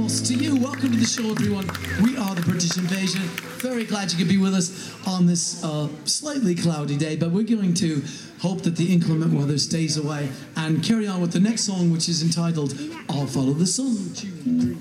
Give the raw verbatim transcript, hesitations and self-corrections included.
us to you. Welcome to the show, everyone. We are the British Invasion. Very glad you could be with us on this uh, slightly cloudy day, but we're going to hope that the inclement weather stays away and carry on with the next song, which is entitled I'll Follow the Sun.